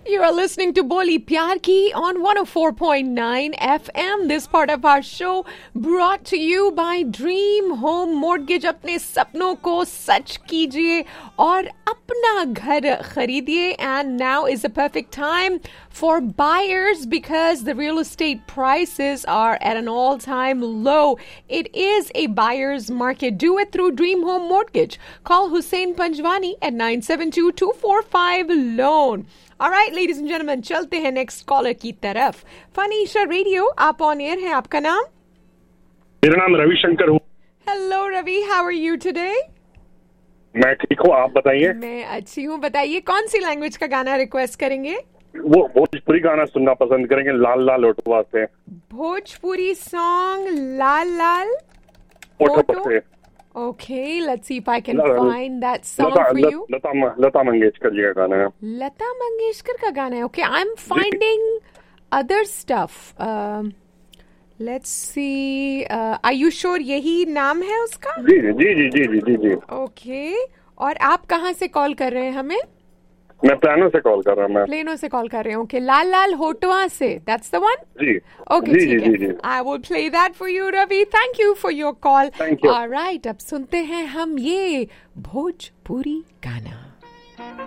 You are listening to Boli Pyar Ki on 104.9 FM. This part of our show brought to you by Dream Home Mortgage. अपने सपनों को सच कीजिए और अपना घर खरीदिए. And now is the perfect time for buyers because the real estate prices are at an all-time low. It is a buyer's market. Do it through Dream Home Mortgage. Call Hussein Panjwani at 972-245-LOAN. All right, ladies and gentlemen, चलते हैं next caller की तरफ. फनीशा radio, आप on air हैं. आपका नाम? मेरा नाम रविशंकर हूँ. Hello Ravi, how are you today? मैं ठीक हूँ, आप बताइए. मैं अच्छी हूँ. बताइए कौन सी लैंग्वेज का गाना रिक्वेस्ट करेंगे? वो भोजपुरी गाना सुनना पसंद करेंगे, लाल लाल ओटवा से. भोजपुरी सॉन्ग लाल लाल ओटवा से. Okay, let's see if I can find that song for you. Lata Mangeshkar ji का गाना है. लता मंगेशकर का गाना है. Okay, I'm finding other stuff. Let's see. Are you sure यही नाम है उसका? जी जी जी जी जी जी जी. Okay. और आप कहाँ से कॉल कर रहे हैं हमें? मैं प्लानो से कॉल कर रहा हूँ. मैं प्लेनो से कॉल कर रहे हैं. ओके, लाल लाल होटवा से. That's the one? Ji. Okay, जी ठीक जी जी. है. I will play that for you, Ravi. Thank you for your call. Thank you. All right, अब सुनते हैं हम ये भोजपुरी गाना.